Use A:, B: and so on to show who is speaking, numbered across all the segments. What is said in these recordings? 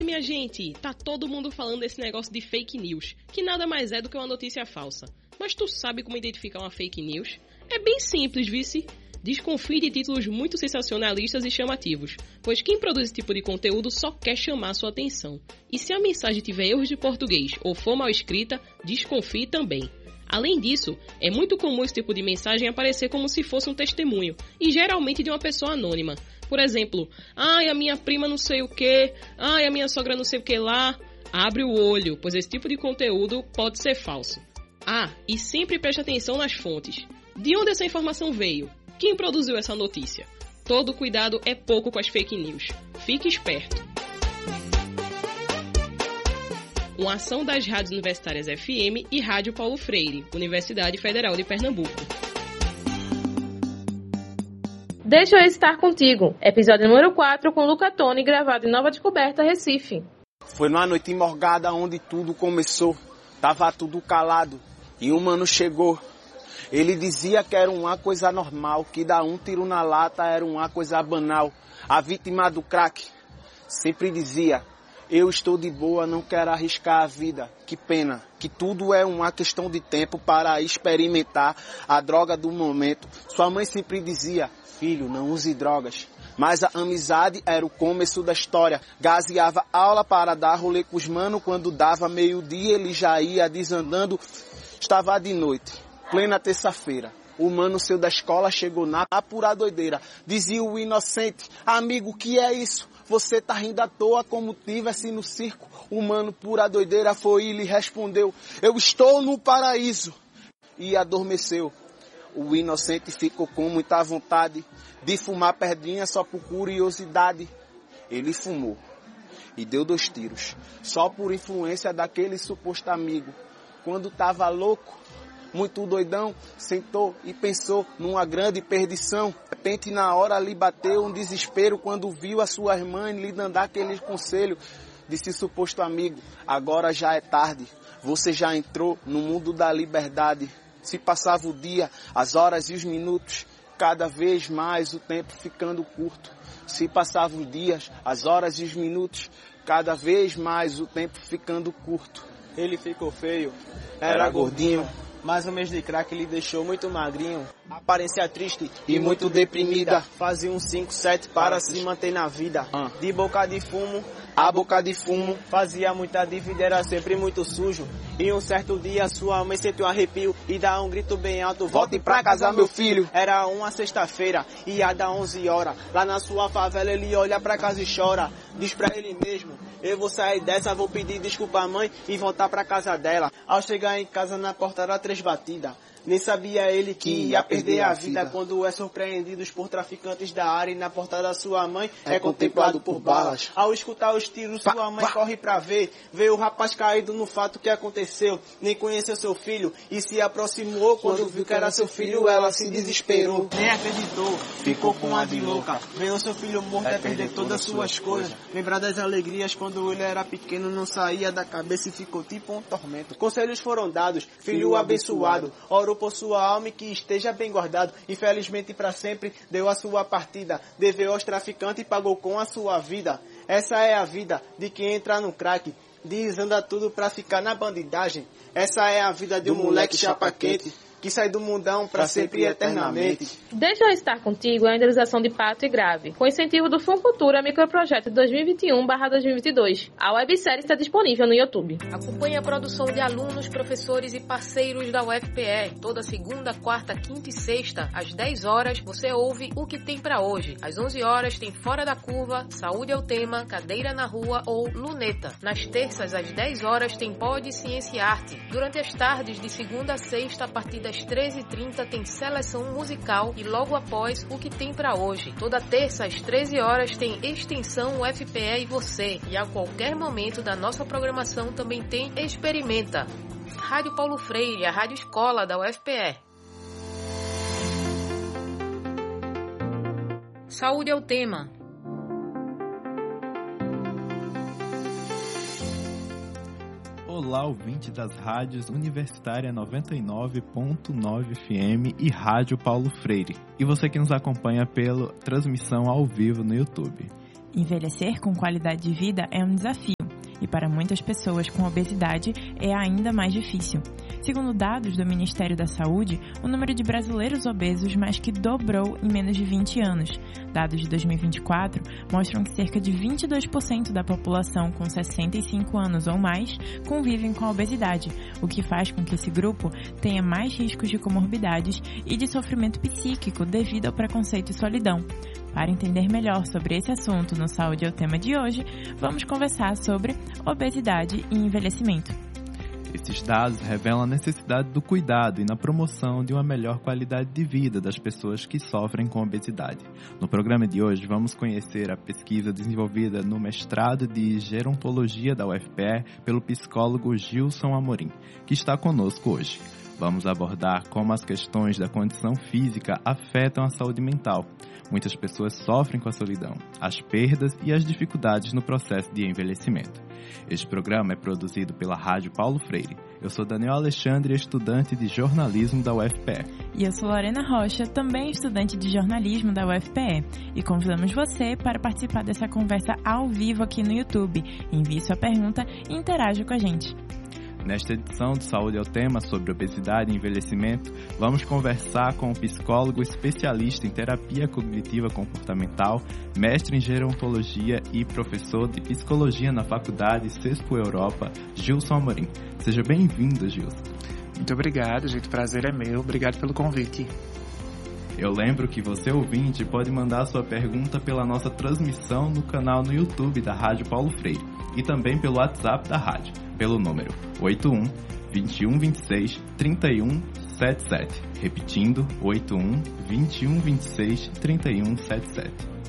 A: Minha gente, tá todo mundo falando desse negócio de fake news, que nada mais é do que uma notícia falsa. Mas tu sabe como identificar uma fake news? É bem simples, vice. Desconfie de títulos muito sensacionalistas e chamativos, pois quem produz esse tipo de conteúdo só quer chamar sua atenção. E se a mensagem tiver erros de português ou for mal escrita, desconfie também. Além disso, é muito comum esse tipo de mensagem aparecer como se fosse um testemunho, e geralmente de uma pessoa anônima. Por exemplo, a minha prima não sei o que, a minha sogra não sei o que lá. Abre o olho, pois esse tipo de conteúdo pode ser falso. E sempre preste atenção nas fontes. De onde essa informação veio? Quem produziu essa notícia? Todo cuidado é pouco com as fake news. Fique esperto. Uma ação das rádios universitárias FM e Rádio Paulo Freire, Universidade Federal de Pernambuco.
B: Deixa eu estar contigo. Episódio número 4 com Luca Toni, gravado em Nova Descoberta, Recife.
C: Foi numa noite morgada onde tudo começou. Tava tudo calado e um mano chegou. Ele dizia que era uma coisa normal, que dar um tiro na lata era uma coisa banal. A vítima do crack sempre dizia: eu estou de boa, não quero arriscar a vida. Que pena, que tudo é uma questão de tempo para experimentar a droga do momento. Sua mãe sempre dizia: filho, não use drogas. Mas a amizade era o começo da história. Gazeava aula para dar rolê com os mano. Quando dava meio-dia ele já ia desandando. Estava de noite, plena terça-feira. O mano seu da escola chegou na pura doideira. Dizia o inocente: amigo, que é isso? Você tá rindo à toa como tivesse no circo. O mano pura doideira foi e lhe respondeu: eu estou no paraíso. E adormeceu. O inocente ficou com muita vontade de fumar pedrinha só por curiosidade. Ele fumou e deu 2 tiros, só por influência daquele suposto amigo. Quando tava louco, muito doidão, sentou e pensou numa grande perdição. De repente, na hora, lhe bateu um desespero quando viu a sua irmã lhe dando aquele conselho. Disse suposto amigo: agora já é tarde, você já entrou no mundo da liberdade. Se passava o dia, as horas e os minutos, cada vez mais o tempo ficando curto. Se passavam os dias, as horas e os minutos, cada vez mais o tempo ficando curto. Ele ficou feio, era gordinho, mas o mês de crack lhe deixou muito magrinho. Aparência triste e muito deprimida. Fazia um 5-7 para se manter na vida. De boca de fumo a boca de fumo. Fazia muita dívida, era sempre muito sujo. E um certo dia sua mãe sentiu um arrepio e dá um grito bem alto: volte pra casa, meu filho. Era uma sexta-feira, ia dar 11 horas. Lá na sua favela ele olha pra casa e chora. Diz pra ele mesmo: eu vou sair dessa, vou pedir desculpa à mãe e voltar pra casa dela. Ao chegar em casa, na porta era 3 batidas. Nem sabia ele que ia perder a vida quando é surpreendido por traficantes da área e na porta da sua mãe é contemplado por balas. Ao escutar os tiros, sua mãe corre pra ver. Vê o rapaz caído no fato que aconteceu. Nem conheceu seu filho e se aproximou. Quando viu que era seu filho, ela se desesperou. Nem acreditou, ficou com a de louca. Vendo seu filho morto é perder todas as suas coisas. Lembrar das alegrias quando ele era pequeno não saía da cabeça e ficou tipo um tormento. Conselhos foram dados, filho abençoado. Orou por sua alma e que esteja bem guardado. Infelizmente para sempre deu a sua partida. Deveu aos traficantes e pagou com a sua vida. Essa é a vida de quem entra no crack. Desanda tudo pra ficar na bandidagem. Essa é a vida de um moleque chapa quente que sai do mundão pra sempre e eternamente.
B: Deixa eu estar contigo é a indenização de Pato e Grave, com incentivo do Funcultura Microprojeto 2021/2022. A websérie está disponível no YouTube.
D: Acompanhe a produção de alunos, professores e parceiros da UFPE. Toda segunda, quarta, quinta e sexta, às 10 horas, você ouve O Que Tem Pra Hoje. Às 11 horas tem Fora da Curva, Saúde é o Tema, Cadeira na Rua ou Luneta. Nas terças, às 10 horas, tem Pod Ciência e Arte. Durante as tardes, de segunda a sexta, a partir das 13h30 tem seleção musical e logo após O Que Tem Pra Hoje. Toda terça às 13 horas tem Extensão UFPE e Você. E a qualquer momento da nossa programação também tem Experimenta. Rádio Paulo Freire, a rádio escola da UFPE. Saúde é o tema.
E: Olá, ouvinte das rádios Universitária 99.9 FM e Rádio Paulo Freire. E você que nos acompanha pela transmissão ao vivo no YouTube.
F: Envelhecer com qualidade de vida é um desafio. e para muitas pessoas com obesidade é ainda mais difícil. Segundo dados do Ministério da Saúde, o número de brasileiros obesos mais que dobrou em menos de 20 anos. Dados de 2024 mostram que cerca de 22% da população com 65 anos ou mais convivem com a obesidade, o que faz com que esse grupo tenha mais riscos de comorbidades e de sofrimento psíquico devido ao preconceito e solidão. Para entender melhor sobre esse assunto no Saúde é o tema de hoje, vamos conversar sobre obesidade e envelhecimento.
E: Esses dados revelam a necessidade do cuidado e na promoção de uma melhor qualidade de vida das pessoas que sofrem com obesidade. No programa de hoje, vamos conhecer a pesquisa desenvolvida no mestrado de Gerontologia da UFPE pelo psicólogo Gilson Amorim, que está conosco hoje. Vamos abordar como as questões da condição física afetam a saúde mental. Muitas pessoas sofrem com a solidão, as perdas e as dificuldades no processo de envelhecimento. Este programa é produzido pela Rádio Paulo Freire. Eu sou Daniel Alexandre, estudante de jornalismo da UFPE.
F: E eu sou Lorena Rocha, também estudante de jornalismo da UFPE. E convidamos você para participar dessa conversa ao vivo aqui no YouTube. Envie sua pergunta e interaja com a gente.
E: Nesta edição do Saúde é o Tema sobre obesidade e envelhecimento, vamos conversar com o psicólogo especialista em terapia cognitiva comportamental, mestre em gerontologia e professor de psicologia na Faculdade CESPO Europa, Gilson Amorim. Seja bem-vindo, Gilson.
G: Muito obrigado, gente. O prazer é meu. Obrigado pelo convite.
E: Eu lembro que você, ouvinte, pode mandar sua pergunta pela nossa transmissão no canal no YouTube da Rádio Paulo Freire e também pelo WhatsApp da rádio, pelo número 81 21 26 31 77. Repetindo, 81 21 26 31 77.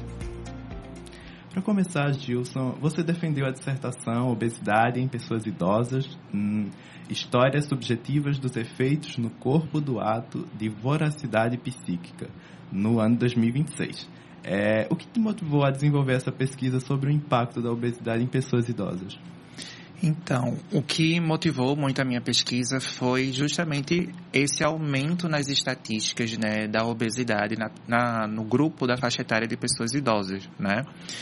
E: Para começar, Gilson, você defendeu a dissertação Obesidade em Pessoas Idosas, Histórias Subjetivas dos Efeitos no Corpo do Ato de Voracidade Psíquica, no ano 2026. O que te motivou a desenvolver essa pesquisa sobre o impacto da obesidade em pessoas idosas?
G: Então, o que motivou muito a minha pesquisa foi justamente esse aumento nas estatísticas, né, da obesidade no grupo da faixa etária de pessoas idosas, né?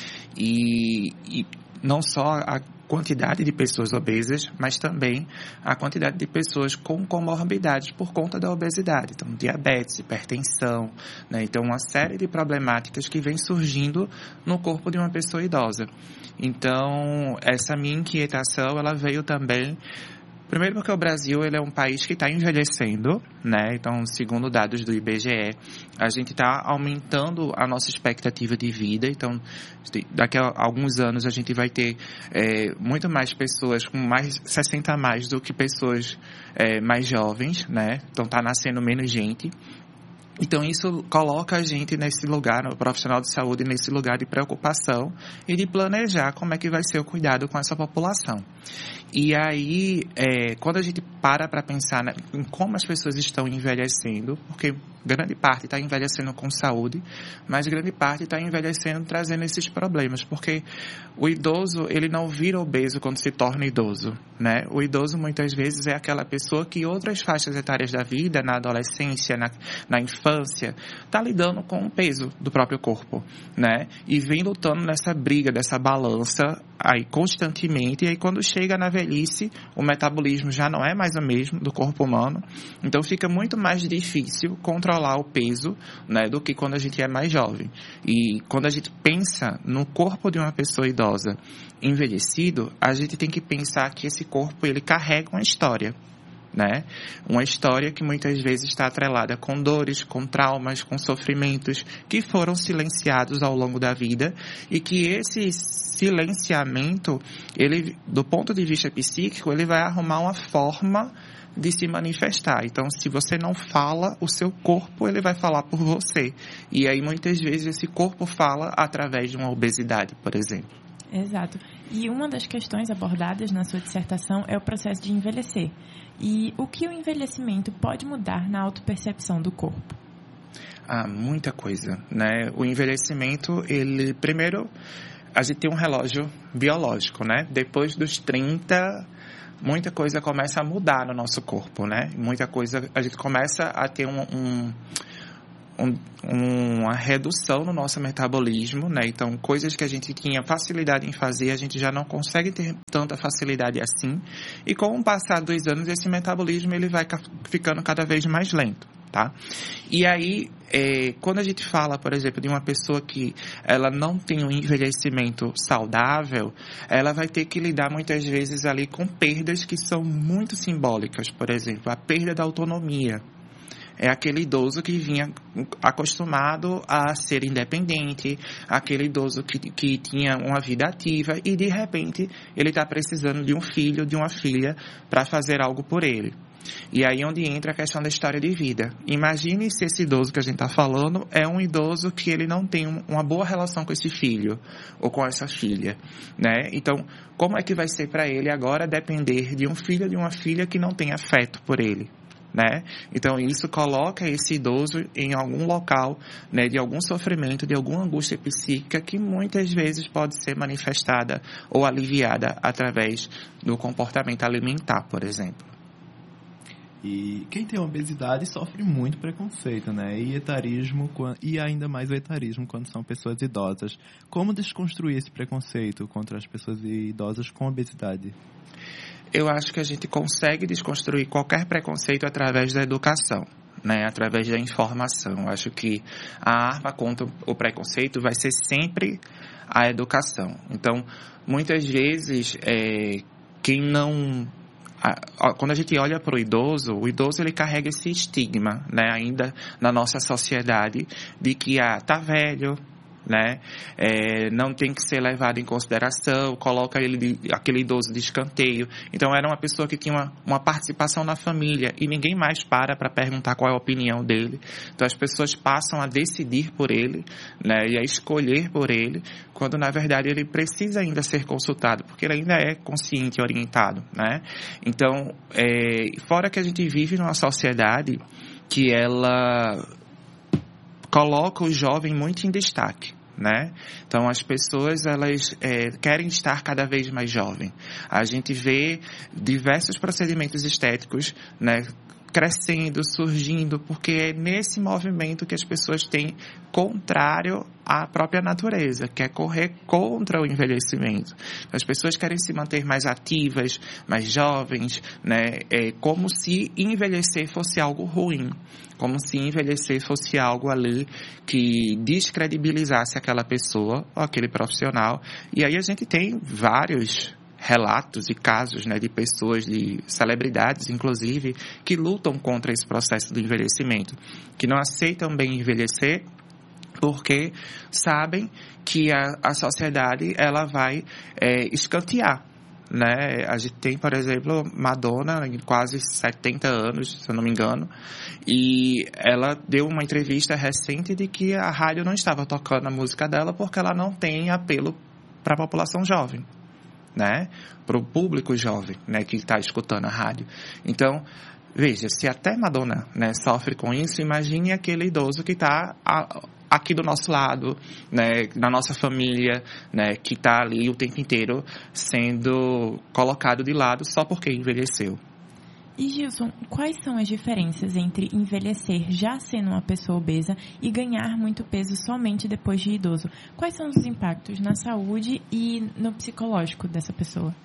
G: E não só a quantidade de pessoas obesas, mas também a quantidade de pessoas com comorbidades por conta da obesidade. Então, diabetes, hipertensão, né? Então, uma série de problemáticas que vem surgindo no corpo de uma pessoa idosa. Então, essa minha inquietação, ela veio também, primeiro porque o Brasil ele é um país que está envelhecendo, né? Então, segundo dados do IBGE, a gente está aumentando a nossa expectativa de vida. Então, daqui a alguns anos a gente vai ter muito mais pessoas com mais 60 a mais do que pessoas mais jovens, né? Então, está nascendo menos gente. Então, isso coloca a gente nesse lugar, o profissional de saúde, nesse lugar de preocupação e de planejar como é que vai ser o cuidado com essa população. E aí, quando a gente para pensar em como as pessoas estão envelhecendo, porque grande parte está envelhecendo com saúde, mas grande parte está envelhecendo trazendo esses problemas, porque o idoso, ele não vira obeso quando se torna idoso, né? O idoso, muitas vezes, é aquela pessoa que outras faixas etárias da vida, na adolescência, na infância, está lidando com o peso do próprio corpo, né? E vem lutando nessa briga, dessa balança, aí constantemente, e aí quando chega na velhice, o metabolismo já não é mais o mesmo do corpo humano, então fica muito mais difícil controlar o peso, né, do que quando a gente é mais jovem. E quando a gente pensa no corpo de uma pessoa idosa envelhecido, a gente tem que pensar que esse corpo, ele carrega uma história, né? Uma história que muitas vezes está atrelada com dores, com traumas, com sofrimentos que foram silenciados ao longo da vida e que esse silenciamento, ele, do ponto de vista psíquico, ele vai arrumar uma forma de se manifestar. Então, se você não fala, o seu corpo, ele vai falar por você. E aí, muitas vezes, esse corpo fala através de uma obesidade, por exemplo.
F: Exato. E uma das questões abordadas na sua dissertação é o processo de envelhecer. E o que o envelhecimento pode mudar na autopercepção do corpo?
G: Muita coisa, né? O envelhecimento, ele, primeiro, a gente tem um relógio biológico, né? Depois dos 30, muita coisa começa a mudar no nosso corpo, né? Muita coisa, a gente começa a ter uma redução no nosso metabolismo, né? Então, coisas que a gente tinha facilidade em fazer, a gente já não consegue ter tanta facilidade assim. E com o passar dos anos, esse metabolismo ele vai ficando cada vez mais lento, tá? E aí, quando a gente fala, por exemplo, de uma pessoa que ela não tem um envelhecimento saudável, ela vai ter que lidar muitas vezes ali com perdas que são muito simbólicas. Por exemplo, a perda da autonomia. É aquele idoso que vinha acostumado a ser independente, aquele idoso que tinha uma vida ativa e, de repente, ele está precisando de um filho, de uma filha, para fazer algo por ele. E aí onde entra a questão da história de vida. Imagine se esse idoso que a gente está falando é um idoso que ele não tem uma boa relação com esse filho ou com essa filha, né? Então, como é que vai ser para ele agora depender de um filho ou de uma filha que não tem afeto por ele? Né? Então, isso coloca esse idoso em algum local, né, de algum sofrimento, de alguma angústia psíquica que muitas vezes pode ser manifestada ou aliviada através do comportamento alimentar, por exemplo.
E: E quem tem obesidade sofre muito preconceito, né? E etarismo, e ainda mais o etarismo quando são pessoas idosas. Como desconstruir esse preconceito contra as pessoas idosas com obesidade?
G: Eu acho que a gente consegue desconstruir qualquer preconceito através da educação, né? Através da informação. Eu acho que a arma contra o preconceito vai ser sempre a educação. Então, muitas vezes, quando a gente olha para o idoso ele carrega esse estigma, né? Ainda na nossa sociedade, de que tá velho, né? Não tem que ser levado em consideração, coloca aquele idoso de escanteio. Então era uma pessoa que tinha uma participação na família e ninguém mais para perguntar qual é a opinião dele. Então as pessoas passam a decidir por ele, né? E a escolher por ele, quando na verdade ele precisa ainda ser consultado, porque ele ainda é consciente e orientado, né? Então, fora que a gente vive numa sociedade que ela coloca o jovem muito em destaque, né? Então, as pessoas, elas querem estar cada vez mais jovem. A gente vê diversos procedimentos estéticos, né, crescendo, surgindo, porque é nesse movimento que as pessoas têm contrário à própria natureza, que é correr contra o envelhecimento. As pessoas querem se manter mais ativas, mais jovens, né? Como se envelhecer fosse algo ruim, como se envelhecer fosse algo ali que descredibilizasse aquela pessoa ou aquele profissional. E aí a gente tem vários relatos e casos, né, de pessoas, de celebridades, inclusive, que lutam contra esse processo do envelhecimento, que não aceitam bem envelhecer porque sabem que a sociedade ela vai escantear, né? A gente tem, por exemplo, Madonna, quase 70 anos, se eu não me engano, e ela deu uma entrevista recente de que a rádio não estava tocando a música dela porque ela não tem apelo para a população jovem, né? Para o público jovem, né, que está escutando a rádio. Então, veja, se até Madonna, né, sofre com isso, imagine aquele idoso que está aqui do nosso lado, né, na nossa família, né, que está ali o tempo inteiro sendo colocado de lado só porque envelheceu.
F: E Gilson, quais são as diferenças entre envelhecer já sendo uma pessoa obesa e ganhar muito peso somente depois de idoso? Quais são os impactos na saúde e no psicológico dessa pessoa?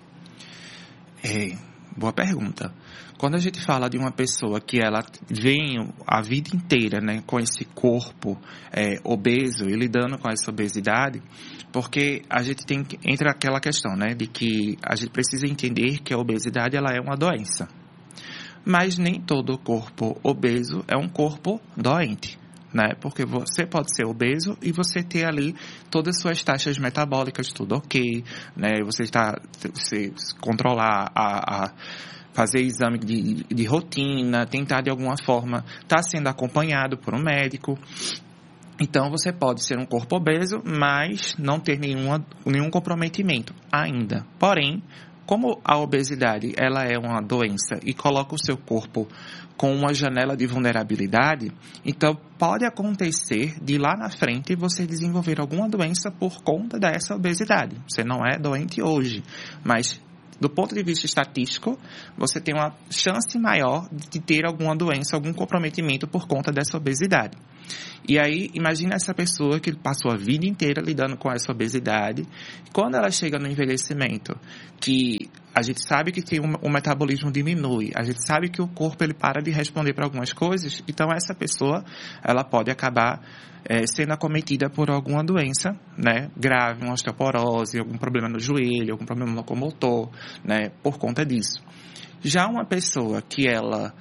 G: Boa pergunta. Quando a gente fala de uma pessoa que ela vem a vida inteira, né, com esse corpo obeso e lidando com essa obesidade, porque a gente entra aquela questão, né, de que a gente precisa entender que a obesidade ela é uma doença. Mas nem todo corpo obeso é um corpo doente, né? Porque você pode ser obeso e você ter ali todas as suas taxas metabólicas, tudo ok, né? Você controlar fazer exame de rotina, tentar de alguma forma estar sendo acompanhado por um médico. Então, você pode ser um corpo obeso, mas não ter nenhum comprometimento ainda. Porém, como a obesidade ela é uma doença e coloca o seu corpo com uma janela de vulnerabilidade, então pode acontecer de lá na frente você desenvolver alguma doença por conta dessa obesidade. Você não é doente hoje, mas do ponto de vista estatístico, você tem uma chance maior de ter alguma doença, algum comprometimento por conta dessa obesidade. E aí, imagina essa pessoa que passou a vida inteira lidando com essa obesidade. Quando ela chega no envelhecimento, que a gente sabe que tem o metabolismo diminui, a gente sabe que o corpo ele para de responder para algumas coisas, então essa pessoa ela pode acabar sendo acometida por alguma doença, né, grave, uma osteoporose, algum problema no joelho, algum problema locomotor, né, por conta disso. Já uma pessoa que ela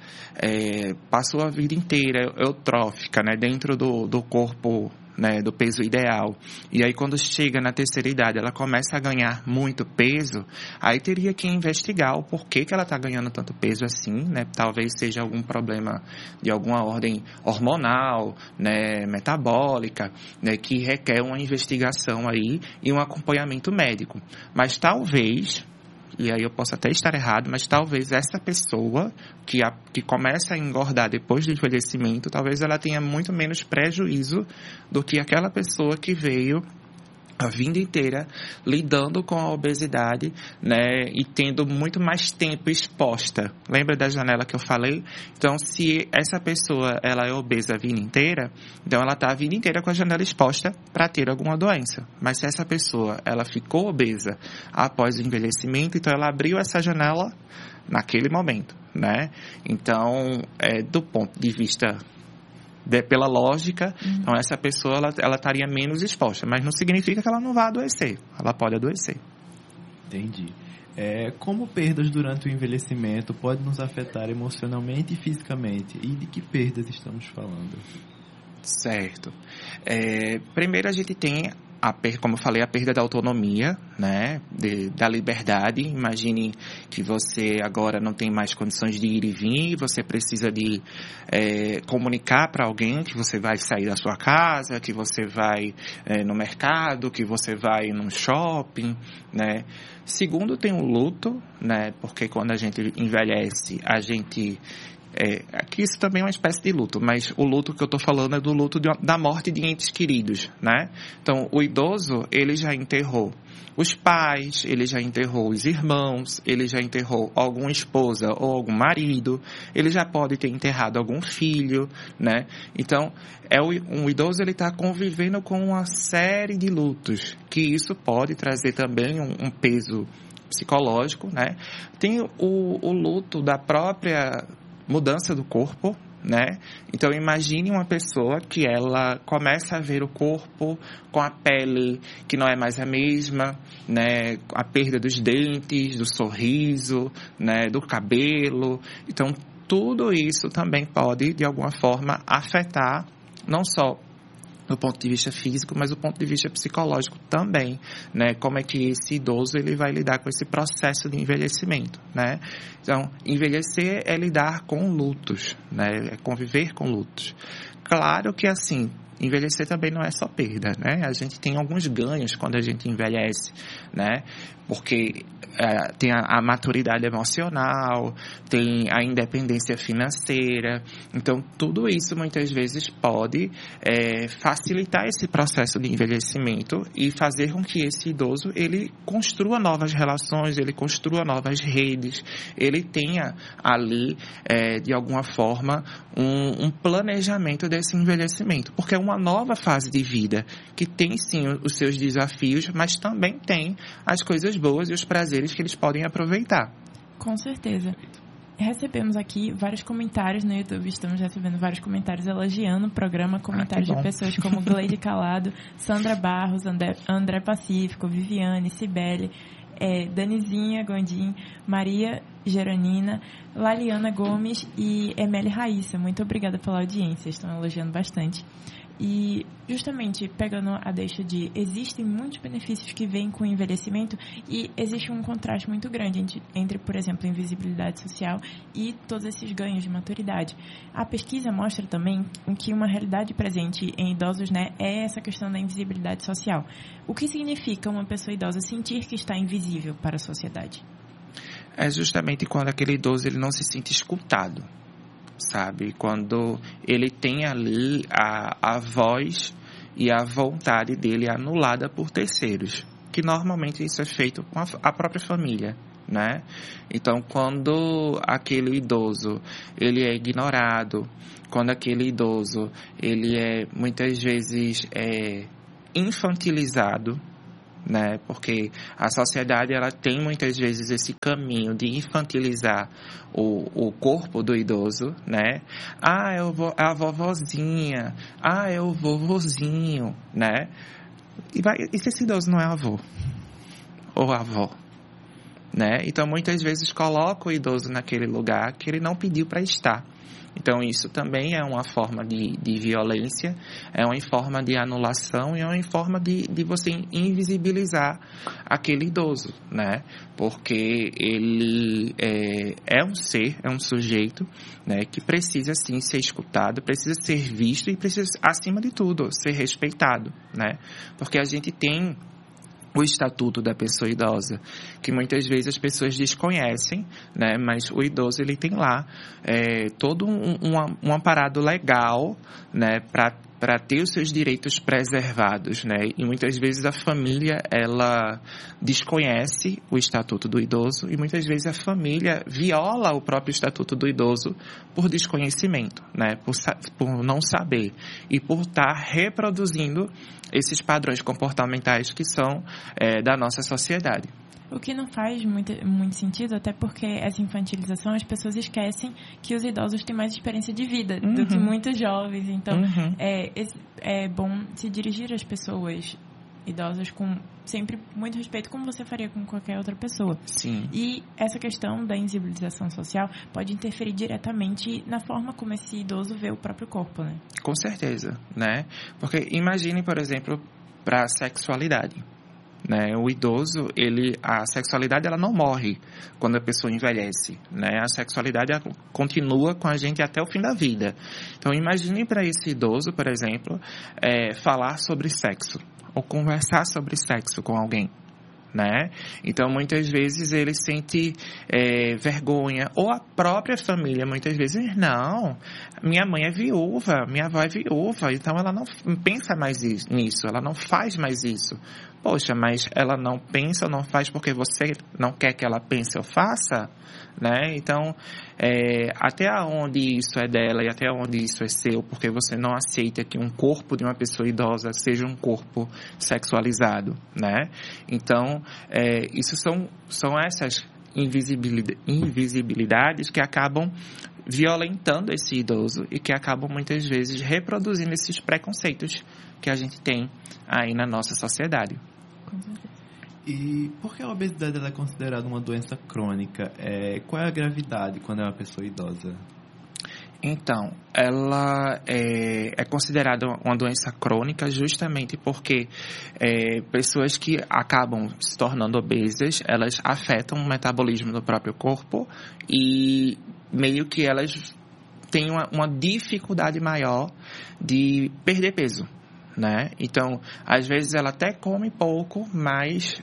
G: passou a vida inteira eutrófica, né, dentro do corpo, né, do peso ideal, e aí quando chega na terceira idade ela começa a ganhar muito peso, aí teria que investigar o porquê que ela está ganhando tanto peso assim, né, talvez seja algum problema de alguma ordem hormonal, né, metabólica, né, que requer uma investigação aí e um acompanhamento médico. Mas talvez, e aí eu posso até estar errado, mas talvez essa pessoa que começa a engordar depois do envelhecimento, talvez ela tenha muito menos prejuízo do que aquela pessoa que veio a vida inteira lidando com a obesidade, né, e tendo muito mais tempo exposta. Lembra da janela que eu falei? Então, se essa pessoa ela é obesa a vida inteira, então ela está a vida inteira com a janela exposta para ter alguma doença. Mas se essa pessoa ela ficou obesa após o envelhecimento, então ela abriu essa janela naquele momento, né? Então, do ponto de vista pela lógica, então essa pessoa ela estaria menos exposta, mas não significa que ela não vá adoecer, ela pode adoecer.
E: Entendi. Como perdas durante o envelhecimento podem nos afetar emocionalmente e fisicamente? E de que perdas estamos falando?
G: Certo. Primeiro a gente tem como eu falei, a perda da autonomia, né, da liberdade. Imagine que você agora não tem mais condições de ir e vir, você precisa de comunicar para alguém que você vai sair da sua casa, que você vai no mercado, que você vai num shopping, né. Segundo, tem o luto, né, porque quando a gente envelhece, a gente... Aqui isso também é uma espécie de luto, mas o luto que eu estou falando é do luto da morte de entes queridos, né? Então, o idoso, ele já enterrou os pais, ele já enterrou os irmãos, ele já enterrou alguma esposa ou algum marido, ele já pode ter enterrado algum filho, né? Então, um idoso, ele está convivendo com uma série de lutos, que isso pode trazer também um peso psicológico, né? Tem o luto da própria mudança do corpo, né? Então, imagine uma pessoa que ela começa a ver o corpo com a pele que não é mais a mesma, né? A perda dos dentes, do sorriso, né? Do cabelo. Então, tudo isso também pode, de alguma forma, afetar não só do ponto de vista físico, mas do ponto de vista psicológico também, né? Como é que esse idoso ele vai lidar com esse processo de envelhecimento, né? Então, envelhecer é lidar com lutos, né? É conviver com lutos. Claro que, assim, envelhecer também não é só perda, né? A gente tem alguns ganhos quando a gente envelhece, né? Porque tem a maturidade emocional, tem a independência financeira. Então, tudo isso muitas vezes pode facilitar esse processo de envelhecimento e fazer com que esse idoso ele construa novas relações, ele construa novas redes, ele tenha ali, de alguma forma, um planejamento desse envelhecimento. Porque é uma nova fase de vida que tem, sim, os seus desafios, mas também tem as coisas boas e os prazeres que eles podem aproveitar.
F: Com certeza. Recebemos aqui vários comentários no YouTube, estamos recebendo vários comentários elogiando o programa, comentários de pessoas como Gleide Calado, Sandra Barros, André Pacífico, Viviane, Cibele, Danizinha Gondim, Maria Geronina, Laliana Gomes e Emeli Raíssa. Muito obrigada pela audiência, estão elogiando bastante. E justamente pegando a deixa de existem muitos benefícios que vêm com o envelhecimento e existe um contraste muito grande entre, por exemplo, a invisibilidade social e todos esses ganhos de maturidade. A pesquisa mostra também que uma realidade presente em idosos, né, é essa questão da invisibilidade social. O que significa uma pessoa idosa sentir que está invisível para a sociedade?
G: É justamente quando aquele idoso ele não se sente escutado, sabe? Quando ele tem ali a voz e a vontade dele anulada por terceiros, que normalmente isso é feito com a própria família, né? Então, quando aquele idoso, ele é ignorado, quando aquele idoso, ele é, muitas vezes, infantilizado, né? Porque a sociedade, ela tem muitas vezes esse caminho de infantilizar o corpo do idoso, né? É a vovozinha, é o vovozinho, né? E se esse idoso não é avô ou avó, né? Então, muitas vezes coloca o idoso naquele lugar que ele não pediu para estar. Então, isso também é uma forma de violência, é uma forma de anulação e é uma forma de você invisibilizar aquele idoso, né? Porque ele é um ser, é um sujeito, né, que precisa, sim, ser escutado, precisa ser visto e precisa, acima de tudo, ser respeitado, né? Porque a gente tem o Estatuto da Pessoa Idosa, que muitas vezes as pessoas desconhecem, né? Mas o idoso, ele tem lá todo um aparato legal, né? Para ter os seus direitos preservados, né? E muitas vezes a família, ela desconhece o Estatuto do Idoso e muitas vezes a família viola o próprio Estatuto do Idoso por desconhecimento, né? Por não saber e por estar reproduzindo esses padrões comportamentais que são da nossa sociedade.
F: O que não faz muito sentido, até porque essa infantilização, as pessoas esquecem que os idosos têm mais experiência de vida do que muitos jovens. Então, é bom se dirigir às pessoas idosas com sempre muito respeito, como você faria com qualquer outra pessoa.
G: Sim.
F: E essa questão da invisibilização social pode interferir diretamente na forma como esse idoso vê o próprio corpo, né?
G: Com certeza, né? Porque imagine, por exemplo, para a sexualidade. Né? O idoso, a sexualidade, ela não morre quando a pessoa envelhece, né? A sexualidade, ela continua com a gente até o fim da vida. Então, imagine para esse idoso, por exemplo, falar sobre sexo ou conversar sobre sexo com alguém, né? Então, muitas vezes ele sente vergonha, ou a própria família, muitas vezes, não, minha mãe é viúva, minha avó é viúva, então ela não pensa mais nisso, ela não faz mais isso. Poxa, mas ela não pensa ou não faz porque você não quer que ela pense ou faça, né? Então, até onde isso é dela e até onde isso é seu, porque você não aceita que um corpo de uma pessoa idosa seja um corpo sexualizado, né? Então, isso são essas invisibilidades que acabam violentando esse idoso e que acabam muitas vezes reproduzindo esses preconceitos que a gente tem aí na nossa sociedade.
E: E por que a obesidade ela é considerada uma doença crônica? Qual é a gravidade quando é uma pessoa idosa?
G: Então, ela é considerada uma doença crônica justamente porque pessoas que acabam se tornando obesas, elas afetam o metabolismo do próprio corpo e meio que elas têm uma dificuldade maior de perder peso, né? Então, às vezes ela até come pouco, mas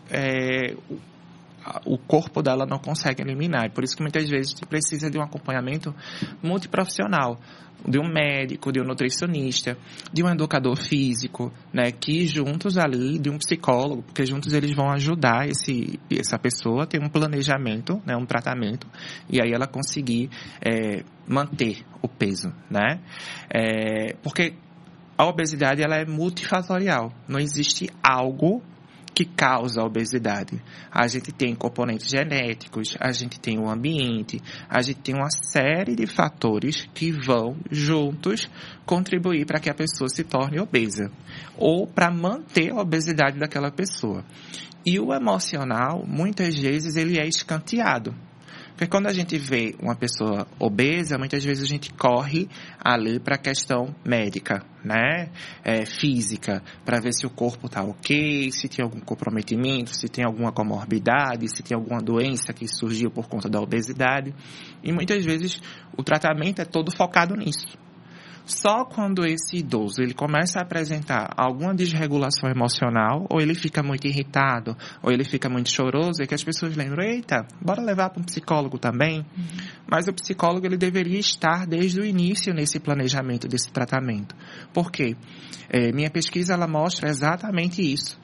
G: o corpo dela não consegue eliminar. Por isso que muitas vezes precisa de um acompanhamento multiprofissional, de um médico, de um nutricionista, de um educador físico, né, que juntos ali, de um psicólogo, porque juntos eles vão ajudar essa pessoa a ter um planejamento, né, um tratamento, e aí ela conseguir manter o peso, né? Porque a obesidade, ela é multifatorial. Não existe algo que causa a obesidade. A gente tem componentes genéticos, a gente tem o ambiente, a gente tem uma série de fatores que vão juntos contribuir para que a pessoa se torne obesa ou para manter a obesidade daquela pessoa. E o emocional, muitas vezes, ele é escanteado. Porque quando a gente vê uma pessoa obesa, muitas vezes a gente corre ali para a questão médica, né? Física, para ver se o corpo está ok, se tem algum comprometimento, se tem alguma comorbidade, se tem alguma doença que surgiu por conta da obesidade. E muitas vezes o tratamento é todo focado nisso. Só quando esse idoso ele começa a apresentar alguma desregulação emocional, ou ele fica muito irritado, ou ele fica muito choroso, é que as pessoas lembram, eita, bora levar para um psicólogo também. Mas o psicólogo ele deveria estar desde o início nesse planejamento desse tratamento. Por quê? Minha pesquisa ela mostra exatamente isso.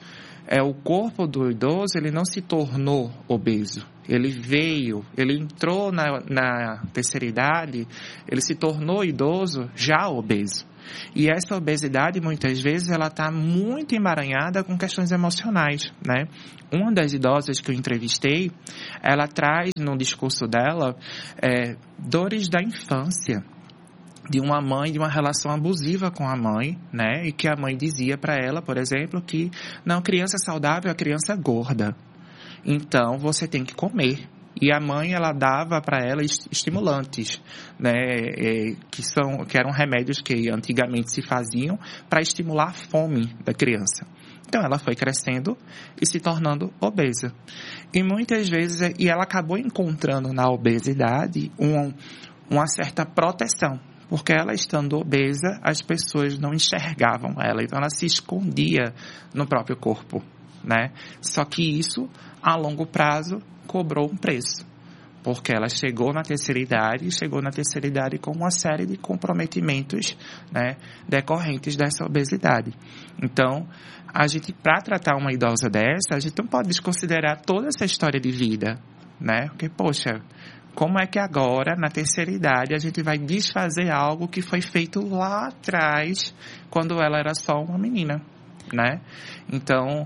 G: o corpo do idoso, ele não se tornou obeso. Ele entrou na terceira idade, ele se tornou idoso já obeso. E essa obesidade, muitas vezes, ela está muito emaranhada com questões emocionais, né? Uma das idosas que eu entrevistei, ela traz no discurso dela dores da infância, de uma mãe, de uma relação abusiva com a mãe, né? E que a mãe dizia para ela, por exemplo, que não, criança saudável é criança gorda. Então, você tem que comer. E a mãe, ela dava para ela estimulantes, né, que eram remédios que antigamente se faziam para estimular a fome da criança. Então, ela foi crescendo e se tornando obesa. E muitas vezes, ela acabou encontrando na obesidade uma certa proteção. Porque ela estando obesa, as pessoas não enxergavam ela. Então, ela se escondia no próprio corpo, né? Só que isso, a longo prazo, cobrou um preço, porque ela chegou na terceira idade com uma série de comprometimentos, né, decorrentes dessa obesidade. Então, a gente, para tratar uma idosa dessa, a gente não pode desconsiderar toda essa história de vida, né? Porque, poxa, como é que agora, na terceira idade, a gente vai desfazer algo que foi feito lá atrás, quando ela era só uma menina, né? Então,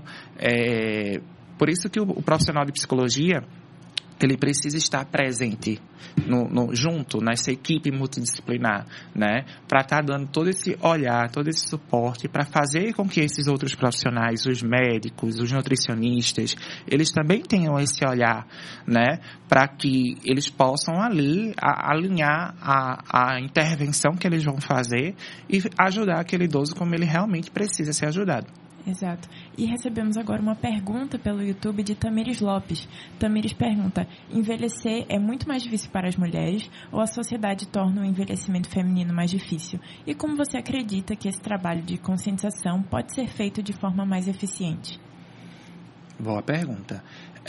G: por isso que o profissional de psicologia, ele precisa estar presente junto nessa equipe multidisciplinar, né? Para estar dando todo esse olhar, todo esse suporte, para fazer com que esses outros profissionais, os médicos, os nutricionistas, eles também tenham esse olhar, né? Para que eles possam ali alinhar a intervenção que eles vão fazer e ajudar aquele idoso como ele realmente precisa ser ajudado.
F: Exato. E recebemos agora uma pergunta pelo YouTube de Tamires Lopes. Tamires pergunta: envelhecer é muito mais difícil para as mulheres ou a sociedade torna o envelhecimento feminino mais difícil? E como você acredita que esse trabalho de conscientização pode ser feito de forma mais eficiente?
G: Boa pergunta.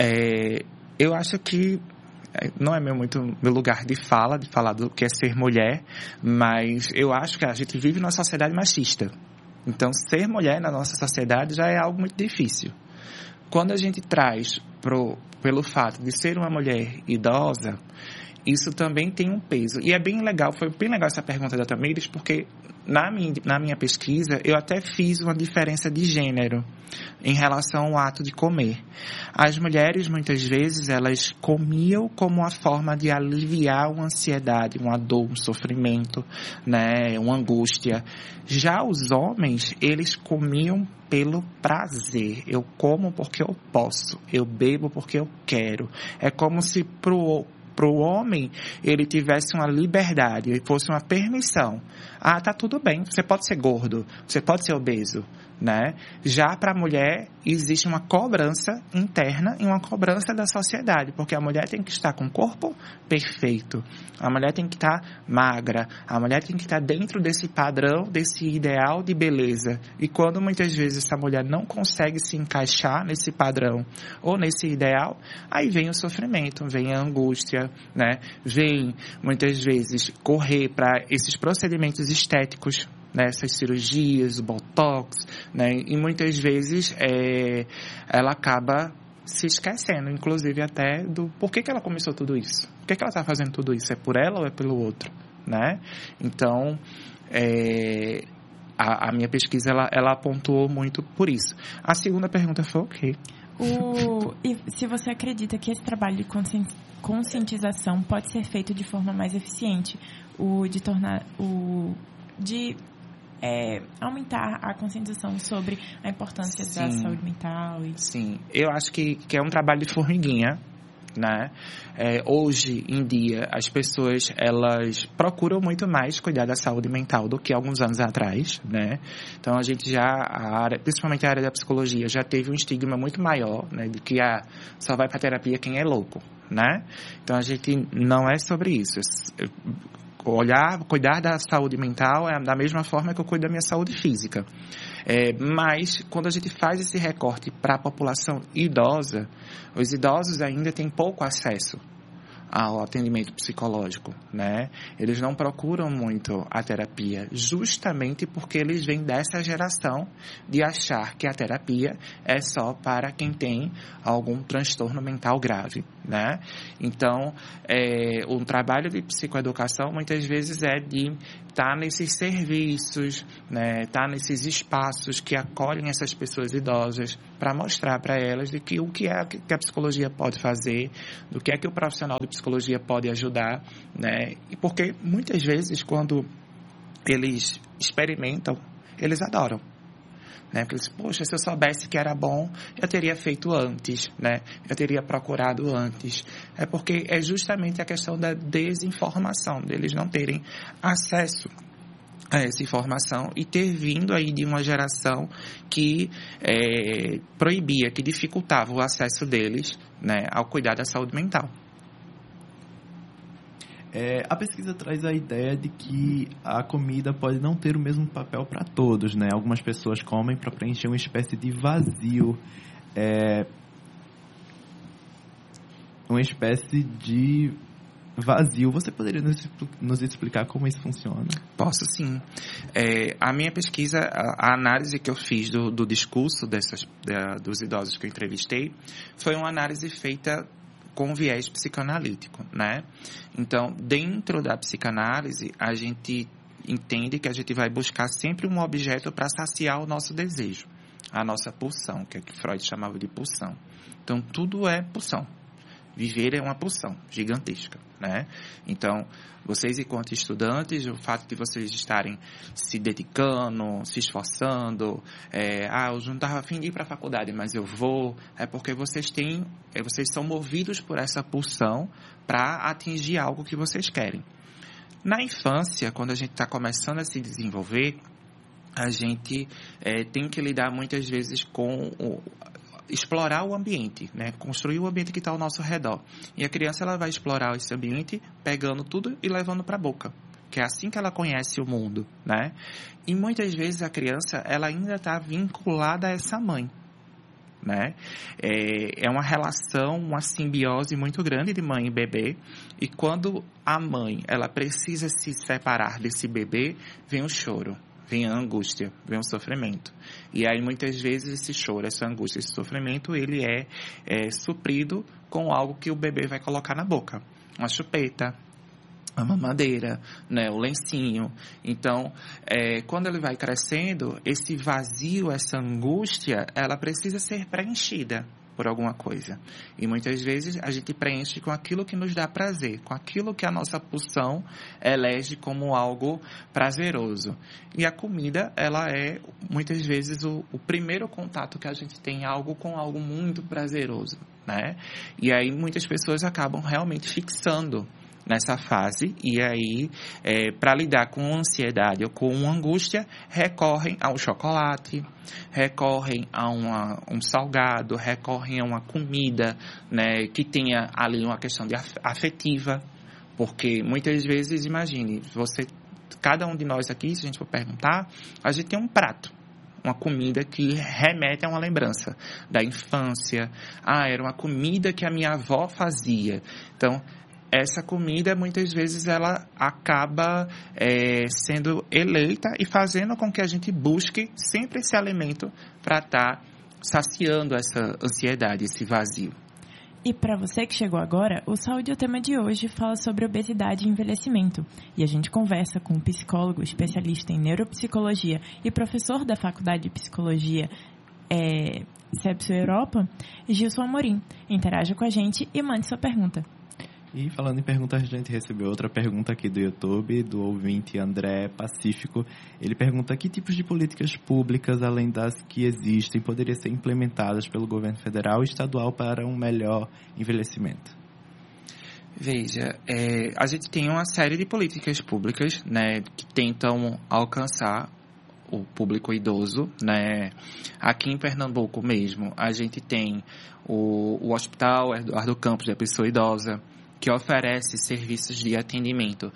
G: Eu acho que não é muito meu lugar de falar do que é ser mulher, mas eu acho que a gente vive numa sociedade machista. Então, ser mulher na nossa sociedade já é algo muito difícil. Quando a gente traz pelo fato de ser uma mulher idosa, isso também tem um peso. E é bem legal, foi bem legal essa pergunta da Tamires, porque na minha pesquisa, eu até fiz uma diferença de gênero em relação ao ato de comer. As mulheres, muitas vezes, elas comiam como uma forma de aliviar uma ansiedade, uma dor, um sofrimento, né, uma angústia. Já os homens, eles comiam pelo prazer. Eu como porque eu posso, eu bebo porque eu quero. É como se pro homem, ele tivesse uma liberdade, ele fosse uma permissão. Ah, tá tudo bem, você pode ser gordo, você pode ser obeso, né? Já para a mulher, existe uma cobrança interna e uma cobrança da sociedade, porque a mulher tem que estar com o corpo perfeito, a mulher tem que estar magra, a mulher tem que estar dentro desse padrão, desse ideal de beleza. E quando muitas vezes essa mulher não consegue se encaixar nesse padrão ou nesse ideal, aí vem o sofrimento, vem a angústia, né? Vem muitas vezes correr para esses procedimentos estéticos, né, essas cirurgias, o botox, né, e muitas vezes ela acaba se esquecendo, inclusive até do porquê que ela começou tudo isso, por que ela está fazendo tudo isso, é por ela ou é pelo outro, né? Então, a minha pesquisa ela pontuou muito por isso. A segunda pergunta foi o quê?
F: E se você acredita que esse trabalho de conscientização pode ser feito de forma mais eficiente, de aumentar a conscientização sobre a importância da saúde mental.
G: Sim, eu acho que é um trabalho de formiguinha, né? Hoje em dia, as pessoas, elas procuram muito mais cuidar da saúde mental do que alguns anos atrás, né? Então, a gente principalmente a área da psicologia, já teve um estigma muito maior, né? De que só vai para terapia quem é louco, né? Então, a gente não é sobre isso. Cuidar da saúde mental é da mesma forma que eu cuido da minha saúde física. Mas, quando a gente faz esse recorte para a população idosa, os idosos ainda têm pouco acesso ao atendimento psicológico, né? Eles não procuram muito a terapia, justamente porque eles vêm dessa geração de achar que a terapia é só para quem tem algum transtorno mental grave, né? Então, o trabalho de psicoeducação muitas vezes é de estar nesses serviços, né? Estar nesses espaços que acolhem essas pessoas idosas para mostrar para elas de que o que é que a psicologia pode fazer, do que é que o profissional de psicologia pode ajudar, né? E porque muitas vezes quando eles experimentam, eles adoram. Né? Porque eles, poxa, se eu soubesse que era bom, eu teria feito antes, né? Eu teria procurado antes. É porque é justamente a questão da desinformação, deles não terem acesso a essa informação e ter vindo aí de uma geração que proibia, que dificultava o acesso deles, né, ao cuidar da saúde mental.
E: A pesquisa traz a ideia de que a comida pode não ter o mesmo papel para todos, né? Algumas pessoas comem para preencher uma espécie de vazio, uma espécie de vazio. Você poderia nos explicar como isso funciona?
G: Posso sim. A minha pesquisa, a análise que eu fiz do discurso dos idosos que eu entrevistei, foi uma análise feita com viés psicanalítico, né? Então, dentro da psicanálise, a gente entende que a gente vai buscar sempre um objeto para saciar o nosso desejo, a nossa pulsão, que é que Freud chamava de pulsão. Então, tudo é pulsão. Viver é uma pulsão gigantesca, né? Então, vocês, enquanto estudantes, o fato de vocês estarem se dedicando, se esforçando, eu não estava a fim de ir para a faculdade, mas eu vou, é porque vocês são movidos por essa pulsão para atingir algo que vocês querem. Na infância, quando a gente está começando a se desenvolver, a gente tem que lidar muitas vezes com explorar o ambiente, né? Construir o ambiente que está ao nosso redor. E a criança ela vai explorar esse ambiente pegando tudo e levando para a boca, que é assim que ela conhece o mundo, né? E muitas vezes a criança ela ainda está vinculada a essa mãe, né? É uma relação, uma simbiose muito grande de mãe e bebê, e quando a mãe ela precisa se separar desse bebê, vem o choro, vem a angústia, vem o sofrimento. E aí, muitas vezes, esse choro, essa angústia, esse sofrimento, ele é suprido com algo que o bebê vai colocar na boca. Uma chupeta, a mamadeira, né, o lencinho. Então, quando ele vai crescendo, esse vazio, essa angústia, ela precisa ser preenchida por alguma coisa. E muitas vezes a gente preenche com aquilo que nos dá prazer, com aquilo que a nossa pulsão elege como algo prazeroso. E a comida, ela é muitas vezes o primeiro contato que a gente tem com algo muito prazeroso, né? E aí muitas pessoas acabam realmente fixando nessa fase, e aí, para lidar com ansiedade ou com angústia, recorrem ao chocolate, recorrem a um salgado, recorrem a uma comida, né, que tenha ali uma questão de afetiva, porque muitas vezes, imagine, cada um de nós aqui, se a gente for perguntar, a gente tem um prato, uma comida que remete a uma lembrança da infância. Era uma comida que a minha avó fazia. Então, essa comida, muitas vezes, ela acaba sendo eleita e fazendo com que a gente busque sempre esse alimento para estar saciando essa ansiedade, esse vazio.
F: E para você que chegou agora, o Saúde é o tema de hoje fala sobre obesidade e envelhecimento. E a gente conversa com um psicólogo, especialista em neuropsicologia e professor da Faculdade de Psicologia CEPSU Europa, Gilson Amorim. Interaja com a gente e mande sua pergunta.
E: E falando em perguntas, a gente recebeu outra pergunta aqui do YouTube, do ouvinte André Pacífico. Ele pergunta que tipos de políticas públicas, além das que existem, poderiam ser implementadas pelo governo federal e estadual para um melhor envelhecimento?
G: Veja, a gente tem uma série de políticas públicas, né, que tentam alcançar o público idoso, né? Aqui em Pernambuco mesmo, a gente tem o Hospital Eduardo Campos da Pessoa Idosa, que oferece serviços de atendimento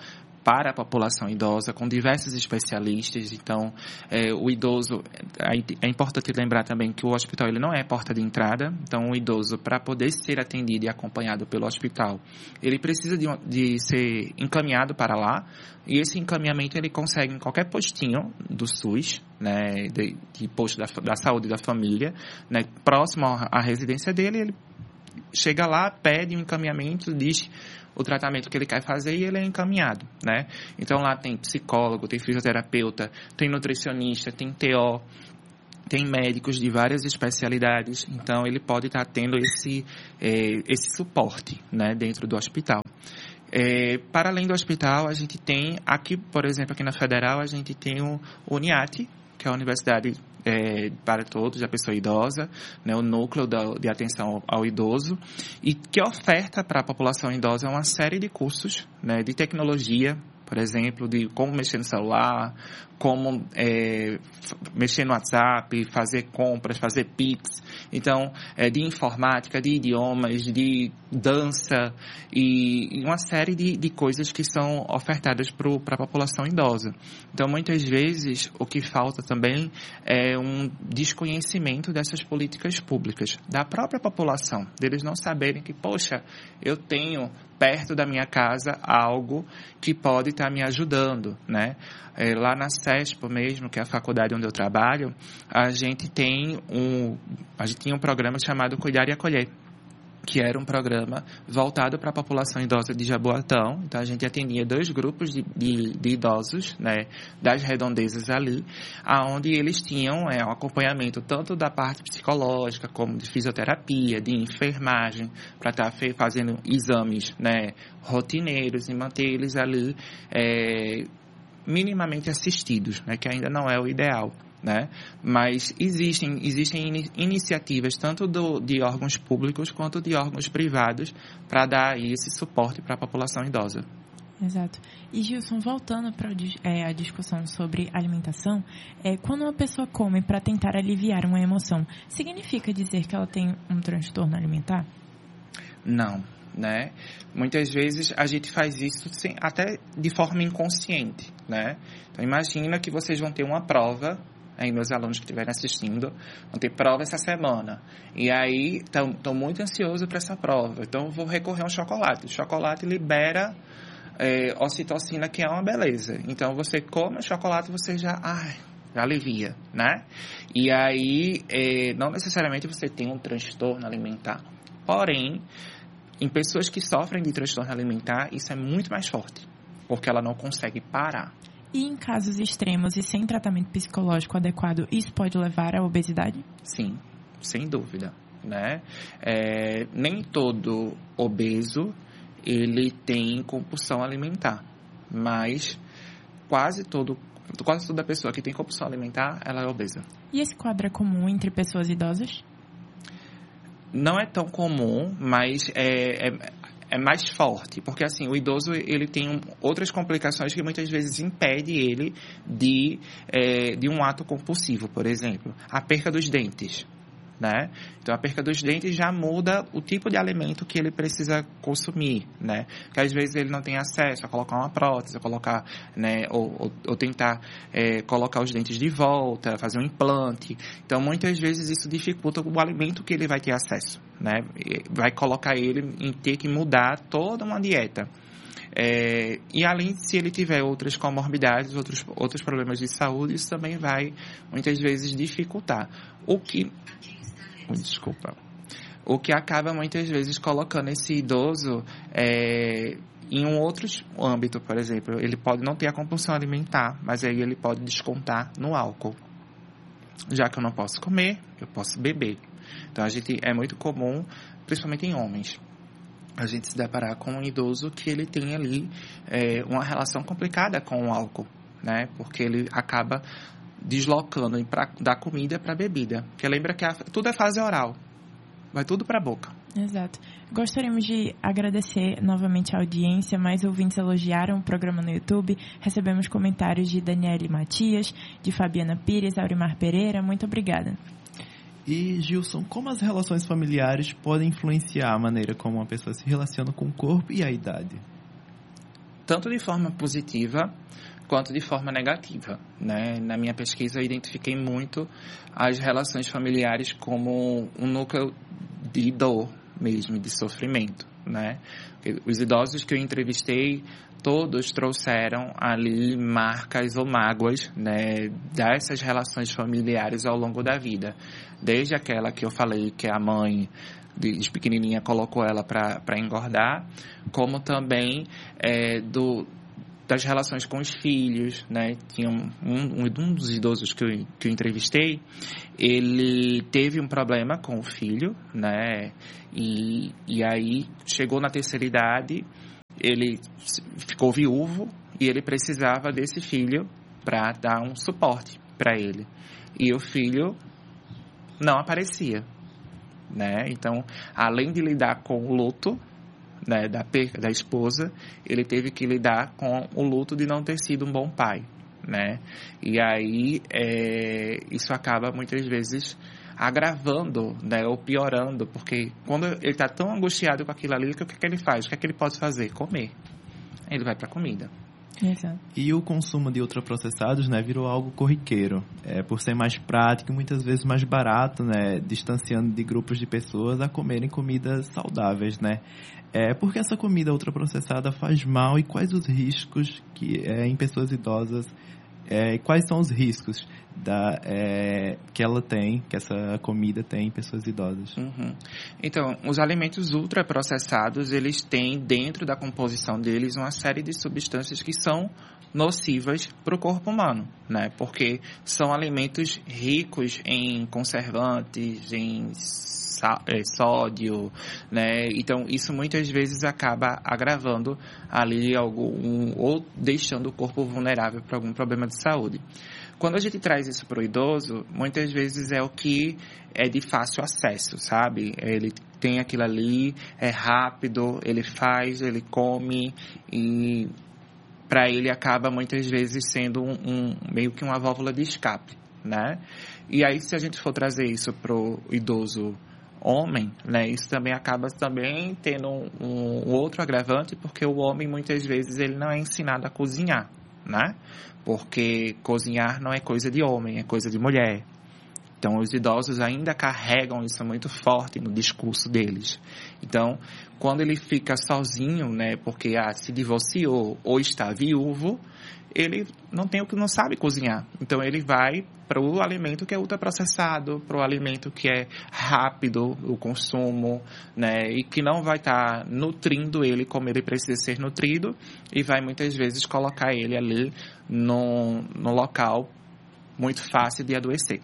G: para a população idosa, com diversos especialistas. Então, o idoso, é importante lembrar também que o hospital ele não é porta de entrada. Então, o idoso, para poder ser atendido e acompanhado pelo hospital, ele precisa de ser encaminhado para lá. E esse encaminhamento ele consegue em qualquer postinho do SUS, né, de posto da saúde da família, né, próximo à residência dele. Ele chega lá, pede um encaminhamento, diz o tratamento que ele quer fazer e ele é encaminhado, né? Então lá tem psicólogo, tem fisioterapeuta, tem nutricionista, tem TO, tem médicos de várias especialidades. Então ele pode estar tendo esse suporte, né, dentro do hospital. Para além do hospital, a gente tem aqui, por exemplo, aqui na Federal, a gente tem o UNIAT, que é a Universidade para Todos, da Pessoa Idosa, né, o núcleo de atenção ao idoso, e que oferta para a população idosa uma série de cursos, né, de tecnologia, por exemplo, de como mexer no celular, como mexer no WhatsApp, fazer compras, fazer Pix. Então, de informática, de idiomas, de dança e uma série de coisas que são ofertadas para a população idosa. Então, muitas vezes, o que falta também é um desconhecimento dessas políticas públicas, da própria população, deles não saberem que, poxa, eu tenho perto da minha casa algo que pode estar me ajudando, né? Lá na CESPO mesmo, que é a faculdade onde eu trabalho, a gente tinha um programa chamado Cuidar e Acolher, que era um programa voltado para a população idosa de Jaboatão. Então, a gente atendia 2 grupos de idosos, né, das redondezas ali, onde eles tinham um acompanhamento tanto da parte psicológica, como de fisioterapia, de enfermagem, para estar fazendo exames, né, rotineiros e manter eles ali minimamente assistidos, né, que ainda não é o ideal, né? Mas existem iniciativas tanto de órgãos públicos quanto de órgãos privados para dar aí esse suporte para a população idosa.
F: Exato. E Gilson, voltando para a discussão sobre alimentação, quando uma pessoa come para tentar aliviar uma emoção, significa dizer que ela tem um transtorno alimentar?
G: Não. Né? Muitas vezes a gente faz isso até de forma inconsciente, né? Então imagina que vocês vão ter uma prova, aí meus alunos que estiverem assistindo vão ter prova essa semana, e aí estão muito ansiosos para essa prova, então vou recorrer ao chocolate. O chocolate libera ocitocina, que é uma beleza, então você come o chocolate, você já alivia, né? E aí não necessariamente você tem um transtorno alimentar, porém em pessoas que sofrem de transtorno alimentar, isso é muito mais forte, porque ela não consegue parar.
F: E em casos extremos e sem tratamento psicológico adequado, isso pode levar à obesidade?
G: Sim, sem dúvida, né? Nem todo obeso, ele tem compulsão alimentar, mas quase toda pessoa que tem compulsão alimentar, ela é obesa.
F: E esse quadro é comum entre pessoas idosas?
G: Não é tão comum, mas é mais forte, porque assim, o idoso ele tem outras complicações que muitas vezes impede ele de um ato compulsivo, por exemplo, a perca dos dentes, né? Então, a perca dos dentes já muda o tipo de alimento que ele precisa consumir, né? Porque às vezes ele não tem acesso a colocar uma prótese, a colocar, né, ou tentar colocar os dentes de volta, fazer um implante. Então, muitas vezes isso dificulta o alimento que ele vai ter acesso, né? Vai colocar ele em ter que mudar toda uma dieta. E além, se ele tiver outras comorbidades, outros problemas de saúde, isso também vai muitas vezes dificultar. O que acaba muitas vezes colocando esse idoso em um outro âmbito, por exemplo. Ele pode não ter a compulsão alimentar, mas aí ele pode descontar no álcool. Já que eu não posso comer, eu posso beber. Então, é muito comum, principalmente em homens, a gente se deparar com um idoso que ele tem ali uma relação complicada com o álcool, né? Porque ele acaba deslocando da comida para a bebida. Porque lembra que tudo é fase oral. Vai tudo para a boca.
F: Exato. Gostaríamos de agradecer novamente a audiência. Mais ouvintes elogiaram o programa no YouTube. Recebemos comentários de Daniele Matias, de Fabiana Pires, Aurimar Pereira. Muito obrigada.
E: E, Gilson, como as relações familiares podem influenciar a maneira como uma pessoa se relaciona com o corpo e a idade?
G: tanto de forma positiva quanto de forma negativa, né? Na minha pesquisa, eu identifiquei muito as relações familiares como um núcleo de dor mesmo, de sofrimento, né? Os idosos que eu entrevistei, todos trouxeram ali marcas ou mágoas, né, dessas relações familiares ao longo da vida. Desde aquela que eu falei que a mãe de pequenininha colocou ela para engordar, como também das relações com os filhos, né? Tinha um dos idosos que eu entrevistei, ele teve um problema com o filho, né? E aí chegou na terceira idade, ele ficou viúvo e ele precisava desse filho para dar um suporte para ele. E o filho não aparecia, né? Então, além de lidar com o luto, né, da perda da esposa, ele teve que lidar com o luto de não ter sido um bom pai, né? E aí isso acaba muitas vezes agravando, né, ou piorando, porque quando ele está tão angustiado com aquilo ali, o que ele faz? O que é que ele pode fazer? Comer. Ele vai para a comida.
F: Exato.
E: E o consumo de ultraprocessados, né, virou algo corriqueiro, por ser mais prático e muitas vezes mais barato, né, distanciando de grupos de pessoas a comerem comidas saudáveis, né? Por que essa comida ultraprocessada faz mal e quais os riscos em pessoas idosas? Quais são os riscos que ela tem, que essa comida tem em pessoas idosas?
G: Uhum. Então, os alimentos ultraprocessados, eles têm dentro da composição deles uma série de substâncias que são nocivas para o corpo humano, né? Porque são alimentos ricos em conservantes, em sódio, né? Então, isso muitas vezes acaba agravando ali ou deixando o corpo vulnerável para algum problema de saúde. Quando a gente traz isso para o idoso, muitas vezes é o que é de fácil acesso, sabe? Ele tem aquilo ali, é rápido, ele faz, ele come e para ele acaba muitas vezes sendo meio que uma válvula de escape, né? E aí, se a gente for trazer isso para o idoso homem, né, isso também acaba também tendo um outro agravante, porque o homem muitas vezes ele não é ensinado a cozinhar, né? Porque cozinhar não é coisa de homem, é coisa de mulher. Então, os idosos ainda carregam isso muito forte no discurso deles. Então, quando ele fica sozinho, né, porque se divorciou ou está viúvo, ele não sabe cozinhar. Então, ele vai para o alimento que é ultraprocessado, para o alimento que é rápido, o consumo, né, e que não vai estar nutrindo ele como ele precisa ser nutrido, e vai muitas vezes colocar ele ali no local muito fácil de adoecer.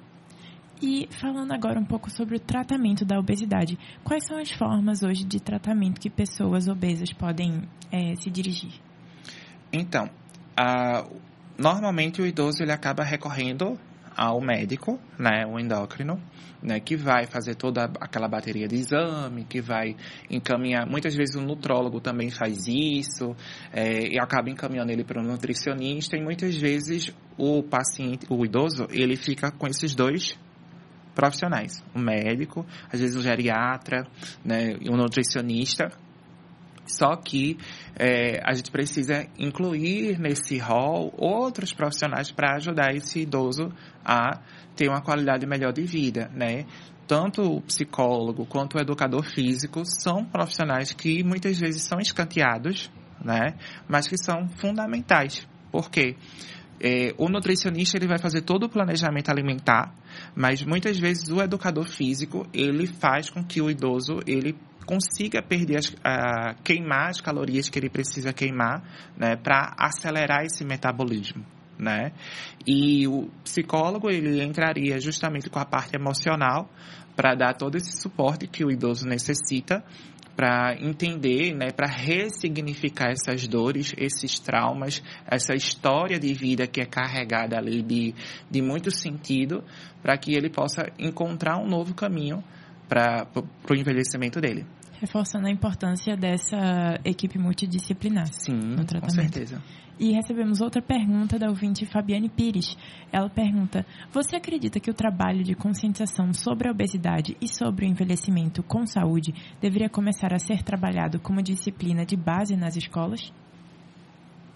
F: E falando agora um pouco sobre o tratamento da obesidade, quais são as formas hoje de tratamento que pessoas obesas podem se dirigir?
G: Então, normalmente o idoso ele acaba recorrendo ao médico, né, o endócrino, né, que vai fazer toda aquela bateria de exame, que vai encaminhar, muitas vezes o nutrólogo também faz isso, e acaba encaminhando ele para um nutricionista, e muitas vezes o paciente, o idoso, ele fica com esses dois profissionais, o médico, às vezes o geriatra, né, e o nutricionista. Só que a gente precisa incluir nesse rol outros profissionais para ajudar esse idoso a ter uma qualidade melhor de vida, né? Tanto o psicólogo quanto o educador físico são profissionais que muitas vezes são escanteados, né? Mas que são fundamentais. Por quê? O nutricionista ele vai fazer todo o planejamento alimentar, mas muitas vezes o educador físico ele faz com que o idoso ele consiga queimar as calorias que ele precisa queimar, né, para acelerar esse metabolismo, né? E o psicólogo ele entraria justamente com a parte emocional para dar todo esse suporte que o idoso necessita para entender, né, para ressignificar essas dores, esses traumas, essa história de vida que é carregada ali de muito sentido, para que ele possa encontrar um novo caminho para o envelhecimento dele.
F: Reforçando a importância dessa equipe multidisciplinar.
G: Sim,
F: no tratamento.
G: Com certeza.
F: E recebemos outra pergunta da ouvinte Fabiane Pires. Ela pergunta: você acredita que o trabalho de conscientização sobre a obesidade e sobre o envelhecimento com saúde deveria começar a ser trabalhado como disciplina de base nas escolas?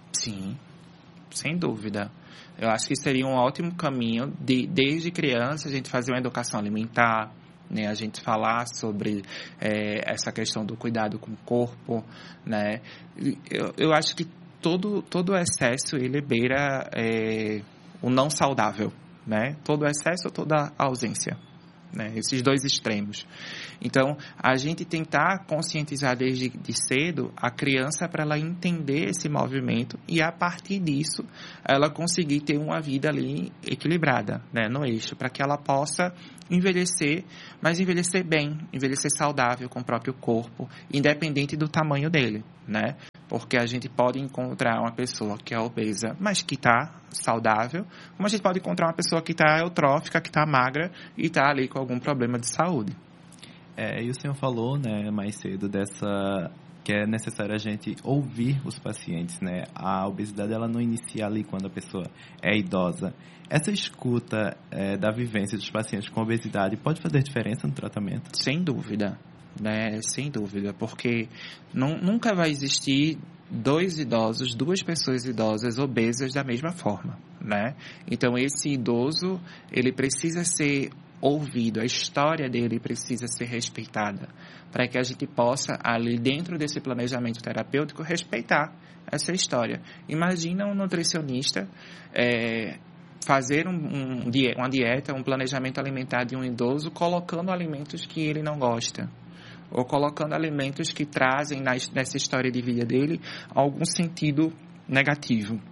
G: Sim, sem dúvida. Eu acho que seria um ótimo caminho desde criança a gente fazer uma educação alimentar, né, a gente falar sobre essa questão do cuidado com o corpo, né. Eu acho que todo excesso ele beira o não saudável, né, todo excesso ou toda ausência, né, esses dois extremos. Então, a gente tentar conscientizar desde cedo a criança para ela entender esse movimento e, a partir disso, ela conseguir ter uma vida ali equilibrada, né, no eixo, para que ela possa envelhecer, mas envelhecer bem, envelhecer saudável com o próprio corpo, independente do tamanho dele, né? Porque a gente pode encontrar uma pessoa que é obesa, mas que está saudável, como a gente pode encontrar uma pessoa que está eutrófica, que está magra e está ali com algum problema de saúde.
E: E o senhor falou, né, mais cedo que é necessário a gente ouvir os pacientes, né? A obesidade ela não inicia ali quando a pessoa é idosa. Essa escuta da vivência dos pacientes com obesidade pode fazer diferença no tratamento?
G: Sem dúvida, né? Sem dúvida, porque nunca vai existir duas pessoas idosas obesas da mesma forma, né? Então, esse idoso, ele precisa ser ouvido, a história dele precisa ser respeitada, para que a gente possa, ali dentro desse planejamento terapêutico, respeitar essa história. Imagina um nutricionista fazer uma dieta, um planejamento alimentar de um idoso, colocando alimentos que ele não gosta, ou colocando alimentos que trazem nessa história de vida dele algum sentido negativo,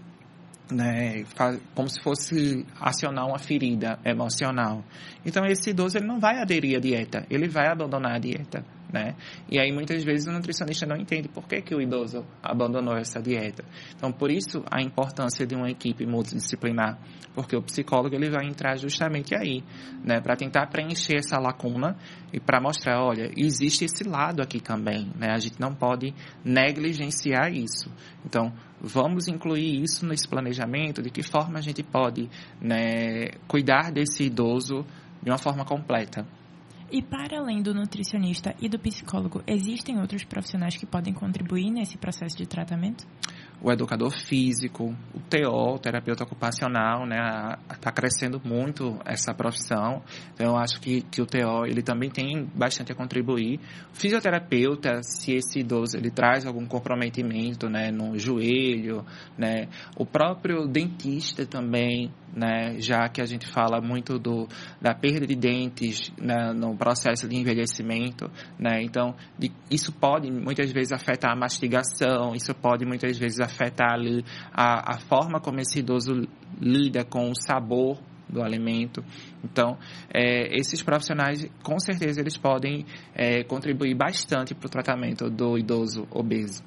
G: né, como se fosse acionar uma ferida emocional. Então, esse idoso ele não vai aderir à dieta, ele vai abandonar a dieta, né? E aí, muitas vezes, o nutricionista não entende por que o idoso abandonou essa dieta. Então, por isso, a importância de uma equipe multidisciplinar, porque o psicólogo ele vai entrar justamente aí, né, para tentar preencher essa lacuna e para mostrar, olha, existe esse lado aqui também, né? A gente não pode negligenciar isso. Então, vamos incluir isso nesse planejamento, de que forma a gente pode, né, cuidar desse idoso de uma forma completa.
F: E para além do nutricionista e do psicólogo, existem outros profissionais que podem contribuir nesse processo de tratamento?
G: O educador físico, o TO, o terapeuta ocupacional, né, está crescendo muito essa profissão. Então, eu acho que o TO ele também tem bastante a contribuir. O fisioterapeuta, se esse idoso ele traz algum comprometimento, né, no joelho, né, o próprio dentista também, né, já que a gente fala muito da perda de dentes, né, no processo de envelhecimento, né, então isso pode muitas vezes afetar a mastigação, isso pode muitas vezes afetar ali a forma como esse idoso lida com o sabor do alimento. Então, esses profissionais, com certeza, eles podem contribuir bastante para o tratamento do idoso obeso.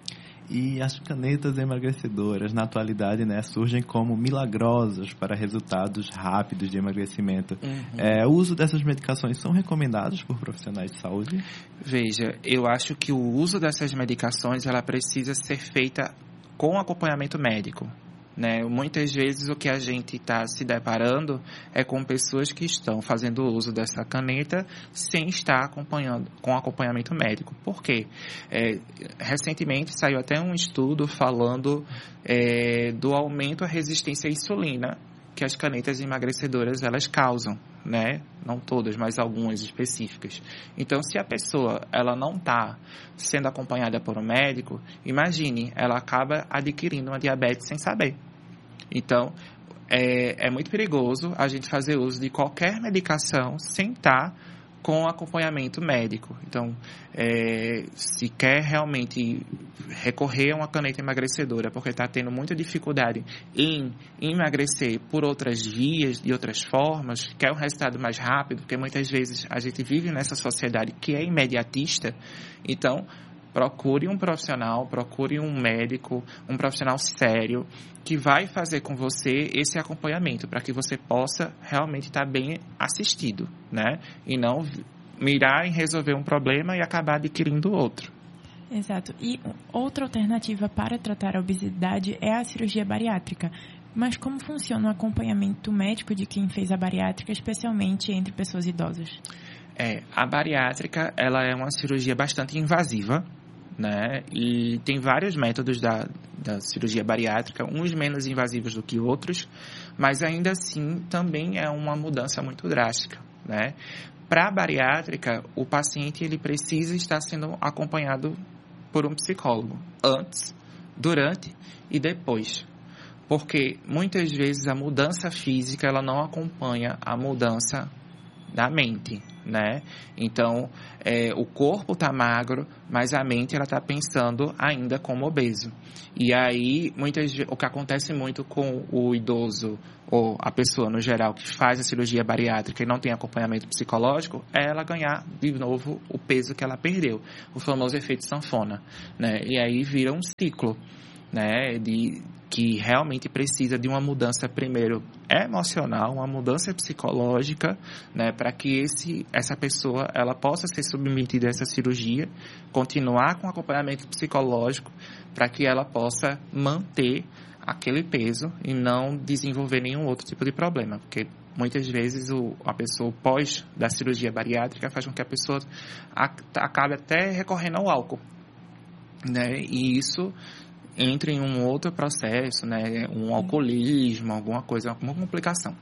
E: E as canetas emagrecedoras, na atualidade, né, surgem como milagrosas para resultados rápidos de emagrecimento. O uso dessas medicações são recomendados por profissionais de saúde?
G: Veja, eu acho que o uso dessas medicações ela precisa ser feita com acompanhamento médico, né? Muitas vezes o que a gente está se deparando é com pessoas que estão fazendo uso dessa caneta sem estar acompanhando com acompanhamento médico. Por quê? Recentemente saiu até um estudo falando do aumento à resistência à insulina que as canetas emagrecedoras elas causam, né? Não todas, mas algumas específicas. Então, se a pessoa ela não está sendo acompanhada por um médico, imagine, ela acaba adquirindo uma diabetes sem saber. Então, é muito perigoso a gente fazer uso de qualquer medicação sem estar com acompanhamento médico. Então, se quer realmente recorrer a uma caneta emagrecedora porque está tendo muita dificuldade em emagrecer por outras vias, de outras formas, quer um resultado mais rápido, porque muitas vezes a gente vive nessa sociedade que é imediatista, então procure um profissional, procure um médico, um profissional sério, que vai fazer com você esse acompanhamento, para que você possa realmente estar bem assistido, né? E não mirar em resolver um problema e acabar adquirindo outro.
F: Exato. E outra alternativa para tratar a obesidade é a cirurgia bariátrica. Mas como funciona o acompanhamento médico de quem fez a bariátrica, especialmente entre pessoas idosas?
G: A bariátrica, ela é uma cirurgia bastante invasiva, né? E tem vários métodos da cirurgia bariátrica, uns menos invasivos do que outros, mas ainda assim também é uma mudança muito drástica, né? Para a bariátrica, o paciente ele precisa estar sendo acompanhado por um psicólogo antes, durante e depois. Porque muitas vezes a mudança física ela não acompanha a mudança da mente, né? Então, o corpo está magro, mas a mente ela está pensando ainda como obeso. E aí, muitas vezes, o que acontece muito com o idoso ou a pessoa no geral que faz a cirurgia bariátrica e não tem acompanhamento psicológico, é ela ganhar de novo o peso que ela perdeu, o famoso efeito sanfona, né? E aí vira um ciclo, né, que realmente precisa de uma mudança primeiro emocional, uma mudança psicológica, né, para que essa pessoa ela possa ser submetida a essa cirurgia, continuar com acompanhamento psicológico, para que ela possa manter aquele peso e não desenvolver nenhum outro tipo de problema, porque muitas vezes a pessoa pós da cirurgia bariátrica faz com que a pessoa acabe até recorrendo ao álcool, né, e isso entre em um outro processo, né, um alcoolismo, alguma coisa, alguma complicação.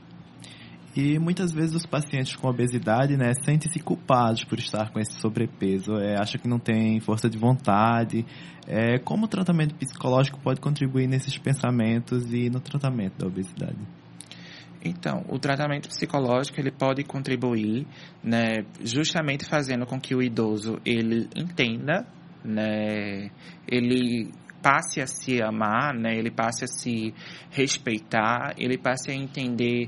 E: E muitas vezes os pacientes com obesidade, né, sentem-se culpados por estar com esse sobrepeso, acham que não tem força de vontade. Como o tratamento psicológico pode contribuir nesses pensamentos e no tratamento da obesidade?
G: Então, o tratamento psicológico ele pode contribuir, né, justamente fazendo com que o idoso ele entenda, né, ele passe a se amar, né? Ele passe a se respeitar, ele passe a entender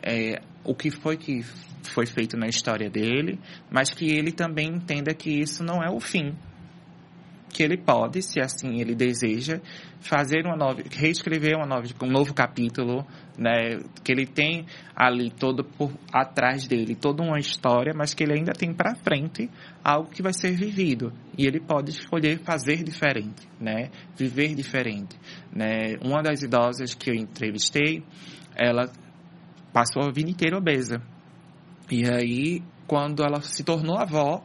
G: o que foi feito na história dele, mas que ele também entenda que isso não é o fim. Que ele pode, se assim ele deseja, fazer reescrever um novo capítulo, né? Que ele tem ali todo por atrás dele toda uma história, mas que ele ainda tem para frente algo que vai ser vivido e ele pode escolher fazer diferente, né? Viver diferente, né? Uma das idosas que eu entrevistei, ela passou a vida inteira obesa e aí quando ela se tornou avó,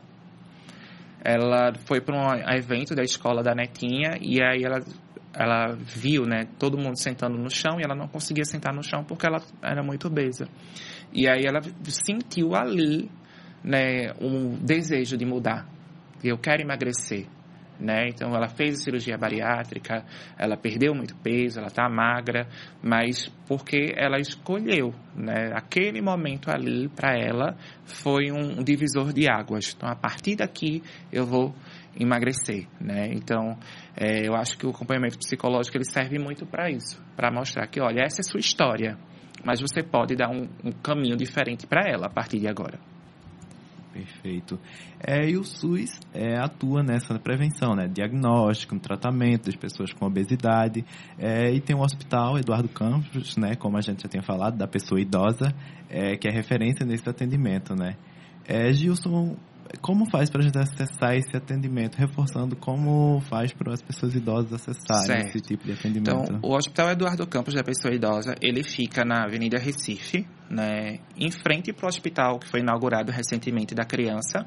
G: ela foi para um evento da escola da netinha e aí ela viu, né, todo mundo sentando no chão e ela não conseguia sentar no chão porque ela era muito obesa. E aí ela sentiu ali, né, um desejo de mudar. Eu quero emagrecer, né? Então ela fez a cirurgia bariátrica, ela perdeu muito peso, ela está magra, mas porque ela escolheu, né? Aquele momento ali para ela foi um divisor de águas. Então a partir daqui eu vou emagrecer, né? Então eu acho que o acompanhamento psicológico ele serve muito para isso, para mostrar que, olha, essa é a sua história, mas você pode dar um caminho diferente para ela a partir de agora.
E: Perfeito. E o SUS atua nessa prevenção, né? Diagnóstico, no tratamento das pessoas com obesidade. E tem o Hospital Eduardo Campos, né? Como a gente já tinha falado, da pessoa idosa, que é referência nesse atendimento, né? Gilson, como faz para a gente acessar esse atendimento? Reforçando, como faz para as pessoas idosas acessarem esse tipo de atendimento?
G: Então, o Hospital Eduardo Campos da Pessoa Idosa, ele fica na Avenida Recife, né, em frente para o hospital que foi inaugurado recentemente da criança.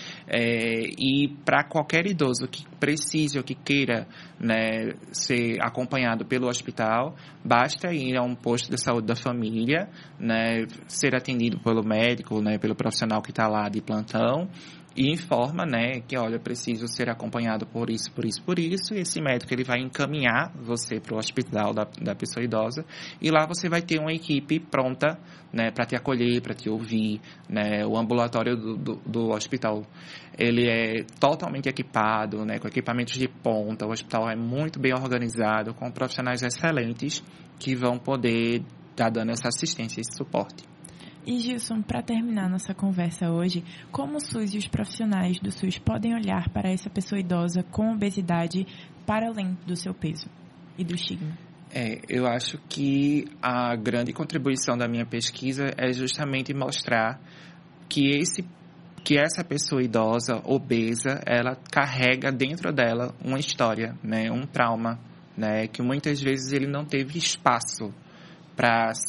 G: E para qualquer idoso que precise ou que queira, né, ser acompanhado pelo hospital, basta ir a um posto de saúde da família, né, ser atendido pelo médico, né, pelo profissional que está lá de plantão, e informa, né, que, olha, eu preciso ser acompanhado por isso, e esse médico ele vai encaminhar você para o hospital da pessoa idosa, e lá você vai ter uma equipe pronta, né, para te acolher, para te ouvir, né, o ambulatório do hospital, ele é totalmente equipado, né, com equipamentos de ponta, o hospital é muito bem organizado, com profissionais excelentes que vão poder estar dando essa assistência, esse suporte.
F: E Gilson, para terminar nossa conversa hoje, como o SUS e os profissionais do SUS podem olhar para essa pessoa idosa com obesidade para além do seu peso e do estigma?
G: Eu acho que a grande contribuição da minha pesquisa é justamente mostrar que essa pessoa idosa, obesa, ela carrega dentro dela uma história, né, um trauma, né, que muitas vezes ele não teve espaço para